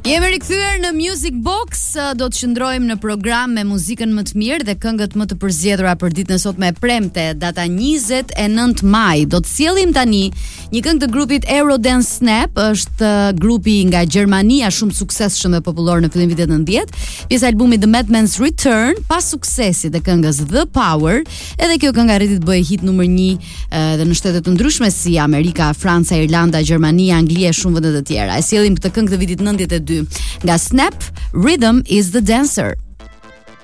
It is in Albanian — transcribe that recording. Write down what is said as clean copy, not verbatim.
Jemi rikthyer në Music Box, do të qëndrojmë në program me muzikën më të mirë dhe këngët më të përzgjedhura për ditën e sotme e premte, data 29 maj. Do të sjellim tani një këngë të grupit Eurodance Snap, është grupi nga Gjermania shumë suksesshëm dhe popullor në fillim vitit 90. Pjesa e albumit The Madman's Return, pas suksesit të këngës The Power, edhe kjo këngë arriti të bëjë hit numër 1 dhe në shtete të ndryshme si Amerika, Franca, Irlanda, Gjermania, Anglia e shumë vende të tjera. E sjellim këtë këngë të vitit 92 nga Snap, Rhythm is the Dancer.